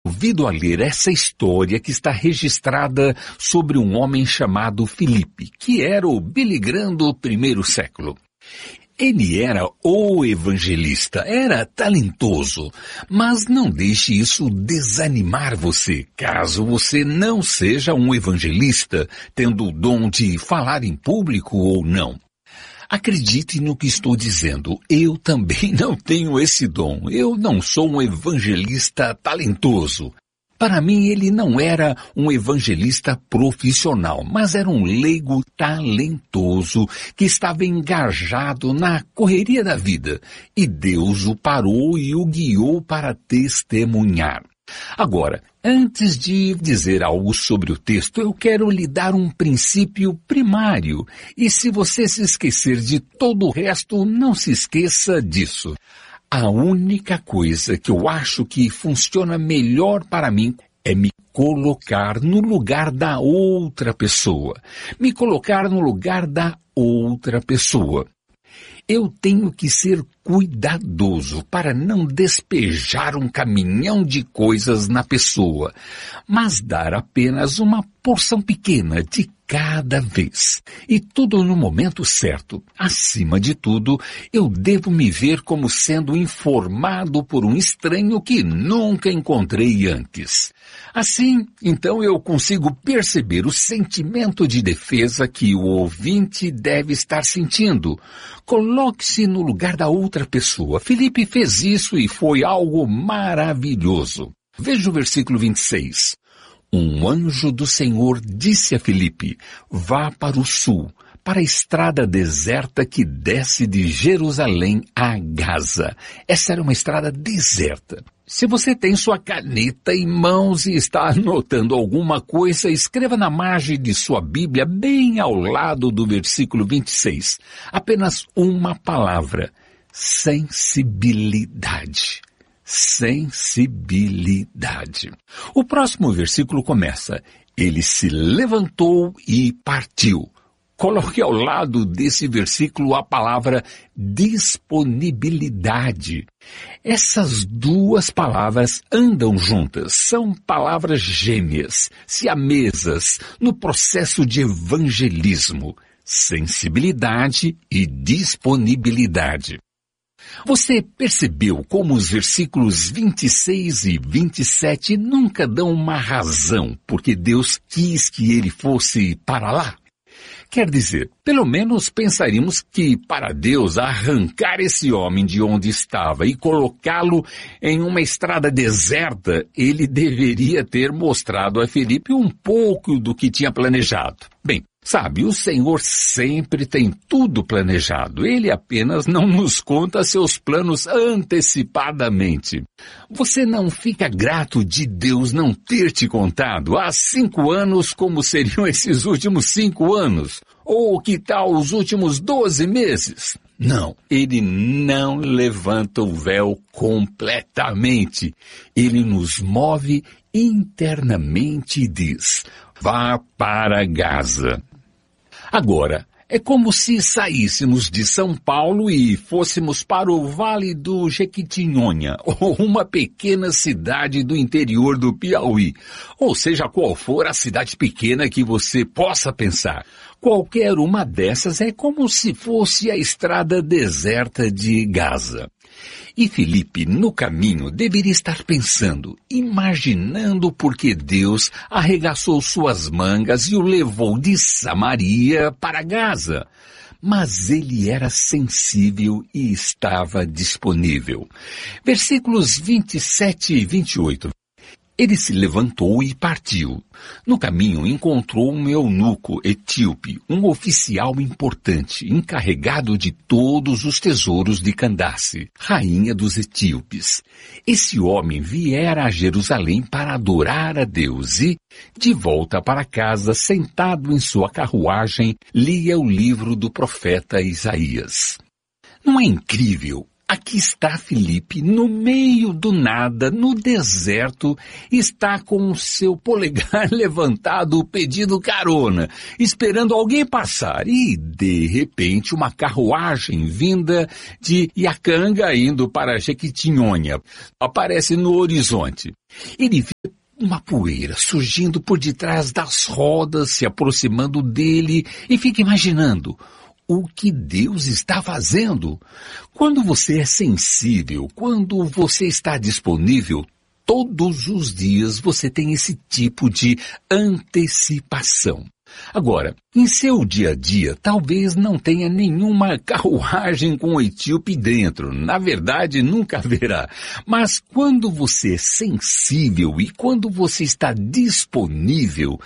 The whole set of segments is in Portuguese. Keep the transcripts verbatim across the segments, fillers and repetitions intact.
Convido a ler essa história que está registrada sobre um homem chamado Filipe, que era o Billy Graham do primeiro século. Ele era o evangelista, era talentoso, mas não deixe isso desanimar você, caso você não seja um evangelista, tendo o dom de falar em público ou não. Acredite no que estou dizendo, eu também não tenho esse dom, eu não sou um evangelista talentoso. Para mim ele não era um evangelista profissional, mas era um leigo talentoso que estava engajado na correria da vida, e Deus o parou e o guiou para testemunhar. Agora, antes de dizer algo sobre o texto, eu quero lhe dar um princípio primário. E se você se esquecer de todo o resto, não se esqueça disso. A única coisa que eu acho que funciona melhor para mim é me colocar no lugar da outra pessoa. Me colocar no lugar da outra pessoa. Eu tenho que ser cuidadoso para não despejar um caminhão de coisas na pessoa, mas dar apenas uma porção pequena de cada vez. E tudo no momento certo. Acima de tudo, eu devo me ver como sendo informado por um estranho que nunca encontrei antes. Assim, então eu consigo perceber o sentimento de defesa que o ouvinte deve estar sentindo. Coloque-se no lugar da outra pessoa. Filipe fez isso e foi algo maravilhoso. Veja o versículo vinte e seis. Um anjo do Senhor disse a Filipe, vá para o sul, para a estrada deserta que desce de Jerusalém a Gaza. Essa era uma estrada deserta. Se você tem sua caneta em mãos e está anotando alguma coisa, escreva na margem de sua Bíblia, bem ao lado do versículo vinte e seis. Apenas uma palavra, sensibilidade. Sensibilidade. O próximo versículo começa, ele se levantou e partiu. Coloque ao lado desse versículo a palavra disponibilidade. Essas duas palavras andam juntas, são palavras gêmeas, siamesas, no processo de evangelismo. Sensibilidade e disponibilidade. Você percebeu como os versículos vinte e seis e vinte e sete nunca dão uma razão porque Deus quis que ele fosse para lá? Quer dizer, pelo menos pensaríamos que para Deus arrancar esse homem de onde estava e colocá-lo em uma estrada deserta, ele deveria ter mostrado a Filipe um pouco do que tinha planejado. Bem, sabe, o Senhor sempre tem tudo planejado. Ele apenas não nos conta seus planos antecipadamente. Você não fica grato de Deus não ter te contado há cinco anos como seriam esses últimos cinco anos? Ou que tal os últimos doze meses? Não, ele não levanta o véu completamente. Ele nos move internamente e diz, vá para Gaza. Agora, é como se saíssemos de São Paulo e fôssemos para o Vale do Jequitinhonha, ou uma pequena cidade do interior do Piauí, ou seja qual for a cidade pequena que você possa pensar. Qualquer uma dessas é como se fosse a estrada deserta de Gaza. E Filipe, no caminho, deveria estar pensando, imaginando por que Deus arregaçou suas mangas e o levou de Samaria para Gaza. Mas ele era sensível e estava disponível. Versículos vinte e sete e vinte e oito. Ele se levantou e partiu. No caminho encontrou um eunuco etíope, um oficial importante, encarregado de todos os tesouros de Candace, rainha dos etíopes. Esse homem viera a Jerusalém para adorar a Deus e, de volta para casa, sentado em sua carruagem, lia o livro do profeta Isaías. Não é incrível? A Aqui está Filipe, no meio do nada, no deserto, está com o seu polegar levantado pedindo carona, esperando alguém passar. E, de repente, uma carruagem vinda de Iacanga indo para Jequitinhonha aparece no horizonte. Ele vê uma poeira surgindo por detrás das rodas, se aproximando dele e fica imaginando o que Deus está fazendo. Quando você é sensível, quando você está disponível, todos os dias você tem esse tipo de antecipação. Agora, em seu dia a dia, talvez não tenha nenhuma carruagem com o etíope dentro. Na verdade, nunca haverá. Mas quando você é sensível e quando você está disponível,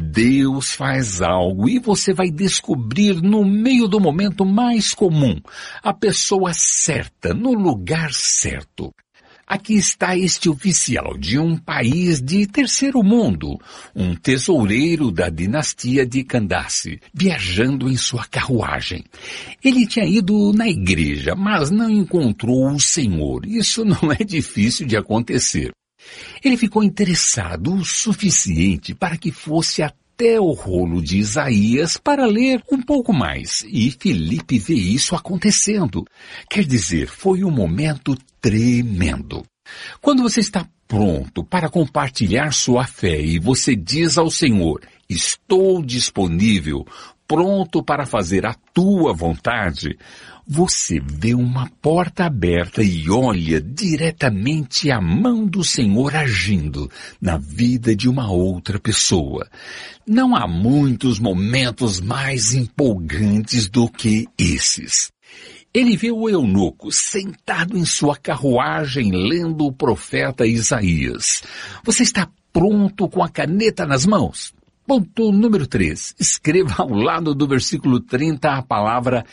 Deus faz algo e você vai descobrir no meio do momento mais comum a pessoa certa, no lugar certo. Aqui está este oficial de um país de terceiro mundo, um tesoureiro da dinastia de Candace, viajando em sua carruagem. Ele tinha ido na igreja, mas não encontrou o Senhor. Isso não é difícil de acontecer. Ele ficou interessado o suficiente para que fosse até o rolo de Isaías para ler um pouco mais. E Filipe vê isso acontecendo. Quer dizer, foi um momento tremendo. Quando você está pronto para compartilhar sua fé e você diz ao Senhor, estou disponível, pronto para fazer a tua vontade, você vê uma porta aberta e olha diretamente a mão do Senhor agindo na vida de uma outra pessoa. Não há muitos momentos mais empolgantes do que esses. Ele vê o eunuco sentado em sua carruagem lendo o profeta Isaías. Você está pronto com a caneta nas mãos? Ponto número três. Escreva ao lado do versículo trinta a palavra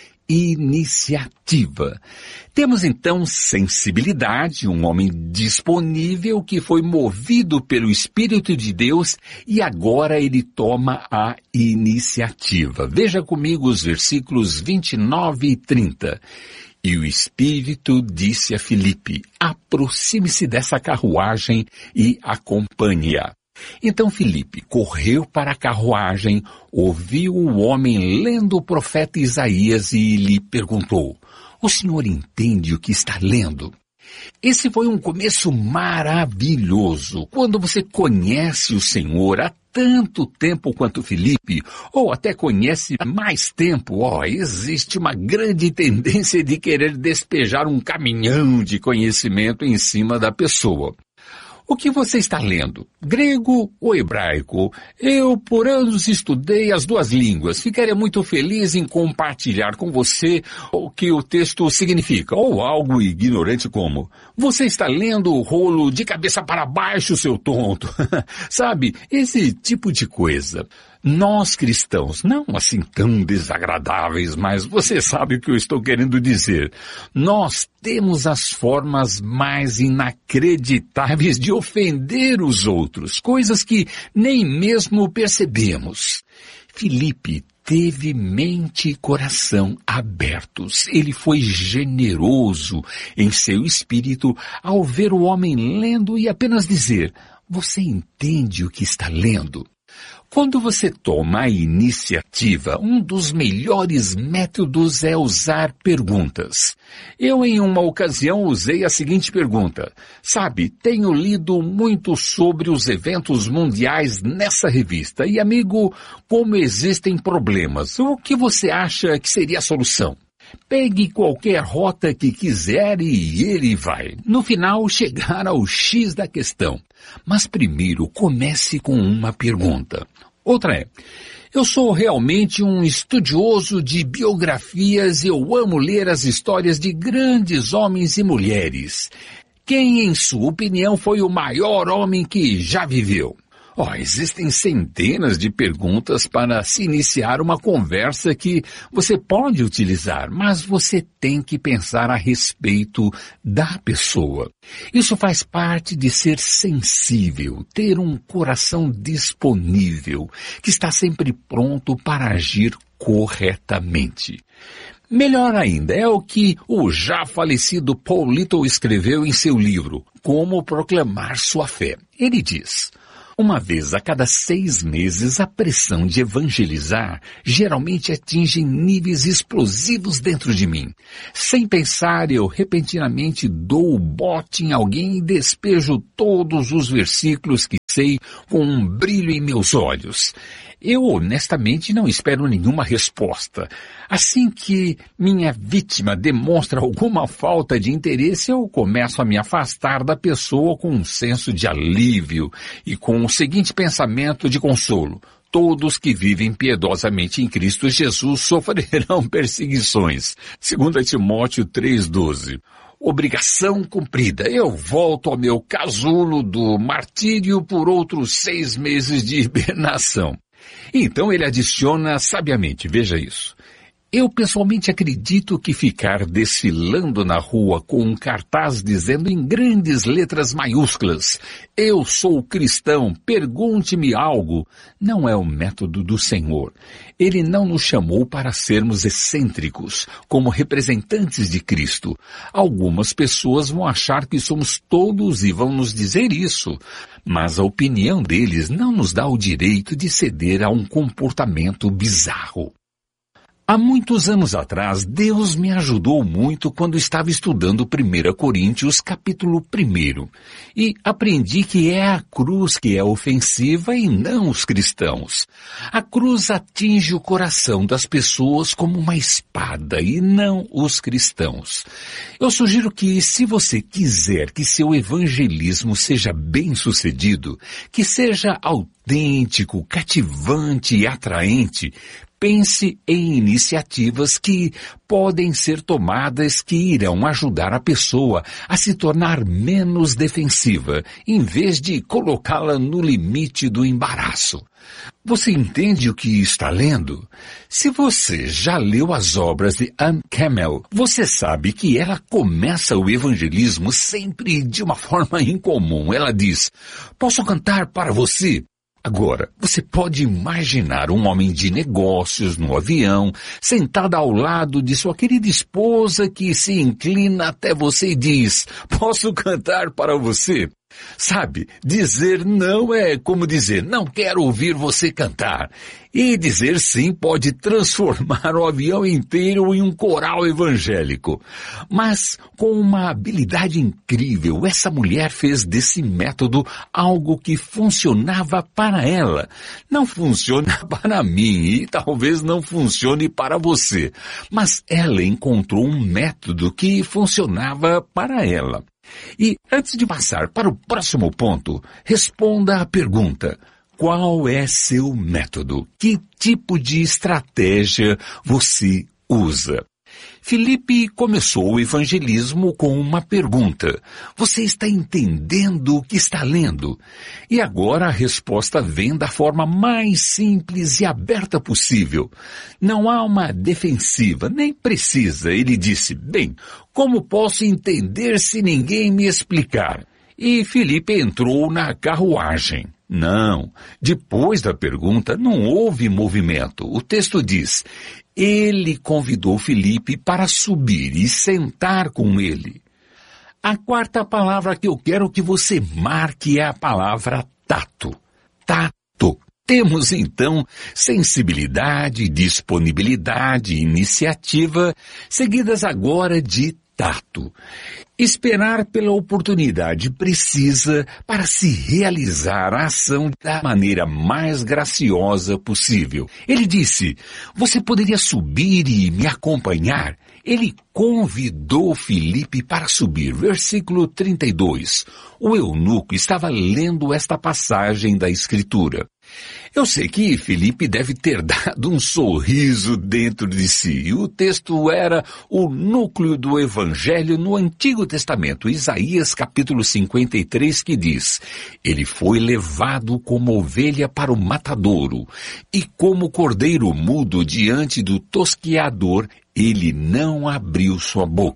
iniciativa. Temos então sensibilidade, um homem disponível que foi movido pelo Espírito de Deus e agora ele toma a iniciativa. Veja comigo os versículos vinte e nove e trinta. E o Espírito disse a Filipe, aproxime-se dessa carruagem e acompanhe-a. Então Filipe correu para a carruagem, ouviu o homem lendo o profeta Isaías e lhe perguntou, o senhor entende o que está lendo? Esse foi um começo maravilhoso. Quando você conhece o Senhor há tanto tempo quanto Filipe, ou até conhece há mais tempo, ó, existe uma grande tendência de querer despejar um caminhão de conhecimento em cima da pessoa. O que você está lendo? Grego ou hebraico? Eu, por anos, estudei as duas línguas. Ficaria muito feliz em compartilhar com você o que o texto significa. Ou algo ignorante como, você está lendo o rolo de cabeça para baixo, seu tonto. Sabe, esse tipo de coisa. Nós cristãos, não assim tão desagradáveis, mas você sabe o que eu estou querendo dizer. Nós temos as formas mais inacreditáveis de ofender os outros, coisas que nem mesmo percebemos. Filipe teve mente e coração abertos. Ele foi generoso em seu espírito ao ver o homem lendo e apenas dizer, você entende o que está lendo? Quando você toma a iniciativa, um dos melhores métodos é usar perguntas. Eu, em uma ocasião, usei a seguinte pergunta. Sabe, tenho lido muito sobre os eventos mundiais nessa revista. E, amigo, como existem problemas, o que você acha que seria a solução? Pegue qualquer rota que quiser e ele vai, no final, chegar ao X da questão. Mas primeiro, comece com uma pergunta. Outra é, eu sou realmente um estudioso de biografias e eu amo ler as histórias de grandes homens e mulheres. Quem, em sua opinião, foi o maior homem que já viveu? Oh, existem centenas de perguntas para se iniciar uma conversa que você pode utilizar, mas você tem que pensar a respeito da pessoa. Isso faz parte de ser sensível, ter um coração disponível, que está sempre pronto para agir corretamente. Melhor ainda, é o que o já falecido Paul Little escreveu em seu livro, Como Proclamar Sua Fé. Ele diz: uma vez a cada seis meses, a pressão de evangelizar geralmente atinge níveis explosivos dentro de mim. Sem pensar, eu repentinamente dou o bote em alguém e despejo todos os versículos que sei com um brilho em meus olhos. Eu honestamente não espero nenhuma resposta. Assim que minha vítima demonstra alguma falta de interesse, eu começo a me afastar da pessoa com um senso de alívio e com o seguinte pensamento de consolo: todos que vivem piedosamente em Cristo Jesus sofrerão perseguições. Segundo Timóteo três, doze. Obrigação cumprida. Eu volto ao meu casulo do martírio por outros seis meses de hibernação. Então ele adiciona sabiamente, veja isso: eu pessoalmente acredito que ficar desfilando na rua com um cartaz dizendo em grandes letras maiúsculas, eu sou cristão, pergunte-me algo, não é o método do Senhor. Ele não nos chamou para sermos excêntricos, como representantes de Cristo. Algumas pessoas vão achar que somos todos e vão nos dizer isso, mas a opinião deles não nos dá o direito de ceder a um comportamento bizarro. Há muitos anos atrás, Deus me ajudou muito quando estava estudando primeira Coríntios, capítulo um, e aprendi que é a cruz que é ofensiva e não os cristãos. A cruz atinge o coração das pessoas como uma espada e não os cristãos. Eu sugiro que, se você quiser que seu evangelismo seja bem-sucedido, que seja autêntico, cativante e atraente, pense em iniciativas que podem ser tomadas que irão ajudar a pessoa a se tornar menos defensiva, em vez de colocá-la no limite do embaraço. Você entende o que está lendo? Se você já leu as obras de Ann Campbell, você sabe que ela começa o evangelismo sempre de uma forma incomum. Ela diz: posso cantar para você? Agora, você pode imaginar um homem de negócios no avião, sentado ao lado de sua querida esposa que se inclina até você e diz: posso cantar para você? Sabe, dizer não é como dizer não quero ouvir você cantar. E dizer sim pode transformar o avião inteiro em um coral evangélico. Mas, com uma habilidade incrível, essa mulher fez desse método algo que funcionava para ela. Não funciona para mim e talvez não funcione para você. Mas ela encontrou um método que funcionava para ela. E antes de passar para o próximo ponto, responda à pergunta: qual é seu método? Que tipo de estratégia você usa? Filipe começou o evangelismo com uma pergunta: você está entendendo o que está lendo? E agora a resposta vem da forma mais simples e aberta possível. Não há uma defensiva, nem precisa. Ele disse: bem, como posso entender se ninguém me explicar? E Filipe entrou na carruagem. Não, depois da pergunta não houve movimento. O texto diz: ele convidou Filipe para subir e sentar com ele. A quarta palavra que eu quero que você marque é a palavra tato. Tato. Temos então sensibilidade, disponibilidade, iniciativa, seguidas agora de tato. Esperar pela oportunidade precisa para se realizar a ação da maneira mais graciosa possível. Ele disse: você poderia subir e me acompanhar? Ele convidou Filipe para subir. Versículo trinta e dois. O eunuco estava lendo esta passagem da Escritura. Eu sei que Filipe deve ter dado um sorriso dentro de si. O texto era o núcleo do Evangelho no Antigo Testamento, Isaías capítulo cinquenta e três, que diz: ele foi levado como ovelha para o matadouro, e como cordeiro mudo diante do tosqueador, ele não abriu sua boca.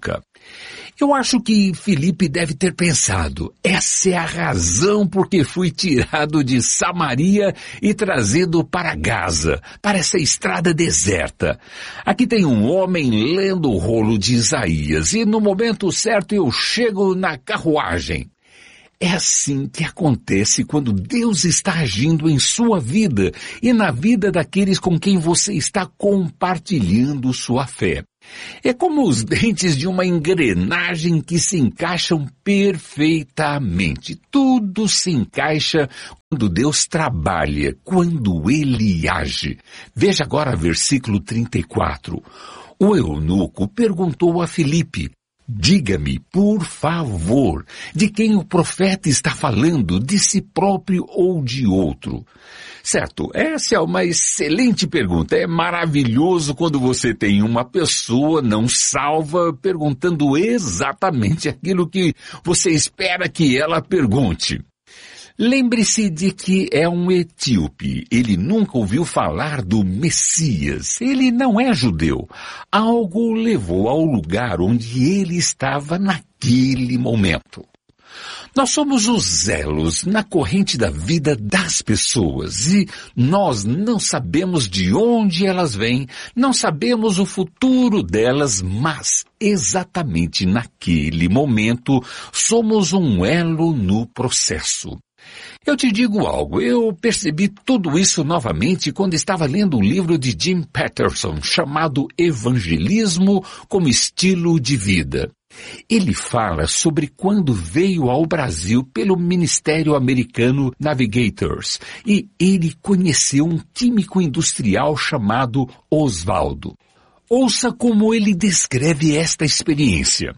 Eu acho que Filipe deve ter pensado, essa é a razão por que fui tirado de Samaria e trazido para Gaza, para essa estrada deserta. Aqui tem um homem lendo o rolo de Isaías e no momento certo eu chego na carruagem. É assim que acontece quando Deus está agindo em sua vida e na vida daqueles com quem você está compartilhando sua fé. É como os dentes de uma engrenagem que se encaixam perfeitamente. Tudo se encaixa quando Deus trabalha, quando Ele age. Veja agora versículo trinta e quatro. O eunuco perguntou a Filipe, diga-me, por favor, de quem o profeta está falando, de si próprio ou de outro? Certo, essa é uma excelente pergunta. É maravilhoso quando você tem uma pessoa não salva perguntando exatamente aquilo que você espera que ela pergunte. Lembre-se de que é um etíope. Ele nunca ouviu falar do Messias. Ele não é judeu. Algo o levou ao lugar onde ele estava naquele momento. Nós somos os elos na corrente da vida das pessoas e nós não sabemos de onde elas vêm, não sabemos o futuro delas, mas exatamente naquele momento somos um elo no processo. Eu te digo algo, eu percebi tudo isso novamente quando estava lendo um livro de Jim Patterson chamado Evangelismo como Estilo de Vida. Ele fala sobre quando veio ao Brasil pelo Ministério Americano Navigators e ele conheceu um químico industrial chamado Oswaldo. Ouça como ele descreve esta experiência.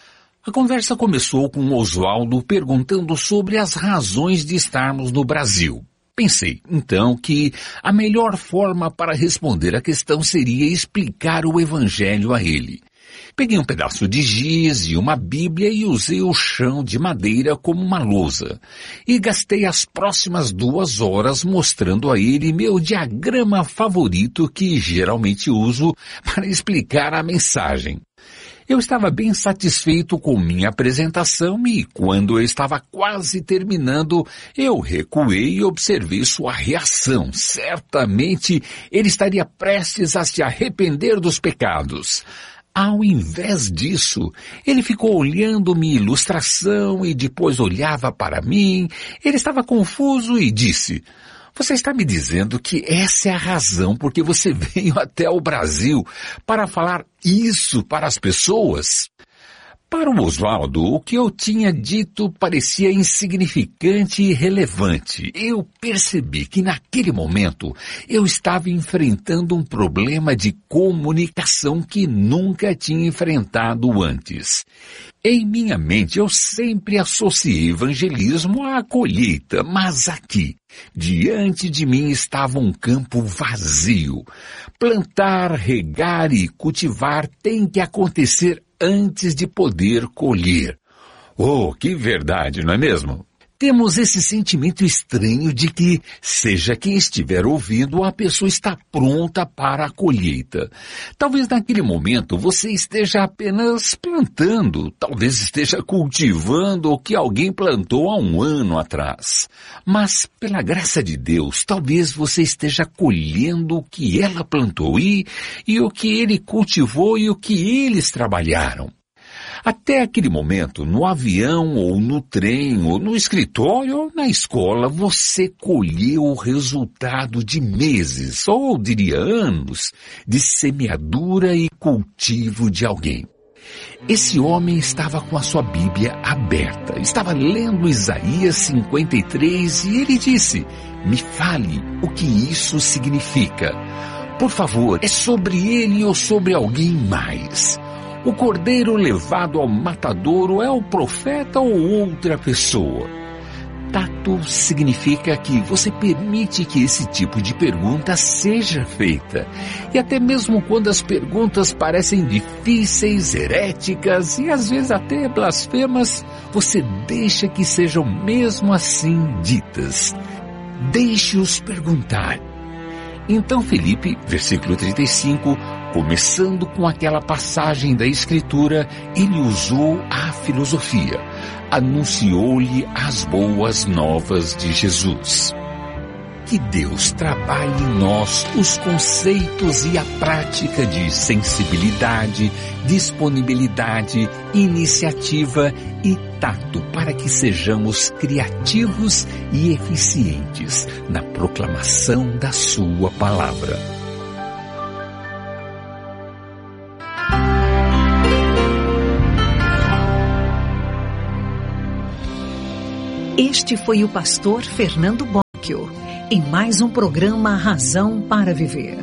A conversa começou com Oswaldo perguntando sobre as razões de estarmos no Brasil. Pensei, então, que a melhor forma para responder a questão seria explicar o Evangelho a ele. Peguei um pedaço de giz e uma Bíblia e usei o chão de madeira como uma lousa. E gastei as próximas duas horas mostrando a ele meu diagrama favorito que geralmente uso para explicar a mensagem. Eu estava bem satisfeito com minha apresentação e, quando eu estava quase terminando, eu recuei e observei sua reação. Certamente ele estaria prestes a se arrepender dos pecados. Ao invés disso, ele ficou olhando minha ilustração e depois olhava para mim. Ele estava confuso e disse, você está me dizendo que essa é a razão por que você veio até o Brasil para falar isso para as pessoas? Para o Oswaldo, o que eu tinha dito parecia insignificante e irrelevante. Eu percebi que naquele momento eu estava enfrentando um problema de comunicação que nunca tinha enfrentado antes. Em minha mente eu sempre associei evangelismo à colheita, mas aqui, diante de mim estava um campo vazio. Plantar, regar e cultivar tem que acontecer antes de poder colher. Oh, que verdade, não é mesmo? Temos esse sentimento estranho de que, seja quem estiver ouvindo, a pessoa está pronta para a colheita. Talvez naquele momento você esteja apenas plantando, talvez esteja cultivando o que alguém plantou há um ano atrás. Mas, pela graça de Deus, talvez você esteja colhendo o que ela plantou e, e o que ele cultivou e o que eles trabalharam. Até aquele momento, no avião, ou no trem, ou no escritório, ou na escola, você colheu o resultado de meses, ou diria anos, de semeadura e cultivo de alguém. Esse homem estava com a sua Bíblia aberta, estava lendo Isaías cinquenta e três e ele disse, me fale o que isso significa. Por favor, é sobre ele ou sobre alguém mais? O cordeiro levado ao matadouro é o profeta ou outra pessoa? Tato significa que você permite que esse tipo de pergunta seja feita. E até mesmo quando as perguntas parecem difíceis, heréticas e às vezes até blasfemas, você deixa que sejam mesmo assim ditas. Deixe-os perguntar. Então Filipe, versículo trinta e cinco, Começando com aquela passagem da Escritura, ele usou a filosofia, anunciou-lhe as boas novas de Jesus. Que Deus trabalhe em nós os conceitos e a prática de sensibilidade, disponibilidade, iniciativa e tato para que sejamos criativos e eficientes na proclamação da sua palavra. Este foi o pastor Fernando Bocchio, em mais um programa Razão para Viver.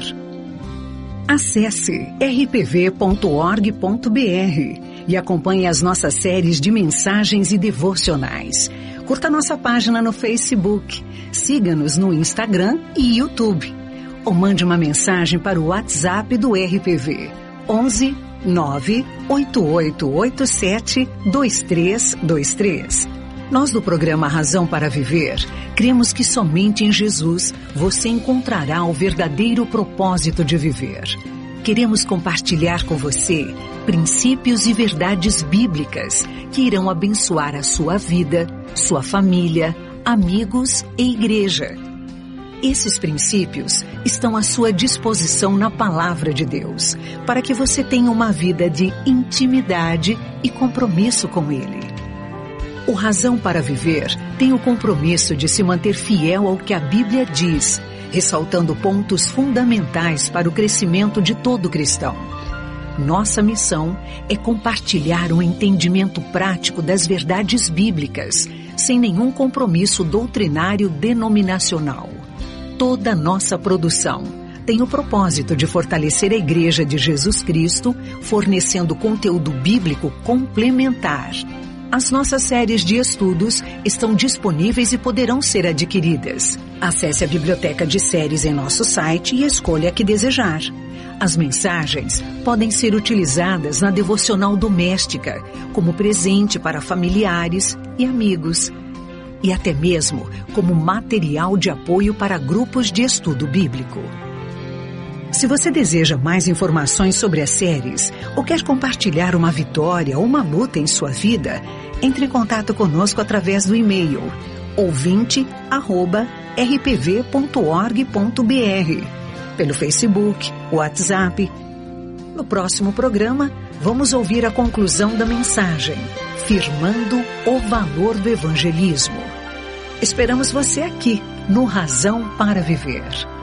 Acesse r p v ponto org ponto b r e acompanhe as nossas séries de mensagens e devocionais. Curta nossa página no Facebook, siga-nos no Instagram e YouTube, ou mande uma mensagem para o WhatsApp do R P V, onze nove oito oito oito sete dois três dois três. Nós do programa Razão para Viver, cremos que somente em Jesus você encontrará o verdadeiro propósito de viver. Queremos compartilhar com você princípios e verdades bíblicas que irão abençoar a sua vida, sua família, amigos e igreja. Esses princípios estão à sua disposição na Palavra de Deus, para que você tenha uma vida de intimidade e compromisso com Ele. O Razão para Viver tem o compromisso de se manter fiel ao que a Bíblia diz, ressaltando pontos fundamentais para o crescimento de todo cristão. Nossa missão é compartilhar um entendimento prático das verdades bíblicas, sem nenhum compromisso doutrinário denominacional. Toda nossa produção tem o propósito de fortalecer a Igreja de Jesus Cristo, fornecendo conteúdo bíblico complementar. As nossas séries de estudos estão disponíveis e poderão ser adquiridas. Acesse a biblioteca de séries em nosso site e escolha a que desejar. As mensagens podem ser utilizadas na devocional doméstica, como presente para familiares e amigos, e até mesmo como material de apoio para grupos de estudo bíblico. Se você deseja mais informações sobre as séries ou quer compartilhar uma vitória ou uma luta em sua vida, entre em contato conosco através do e-mail ouvinte arroba r p v ponto org ponto b r, pelo Facebook, WhatsApp. No próximo programa, vamos ouvir a conclusão da mensagem, Firmando o Valor do Evangelismo. Esperamos você aqui no Razão para Viver.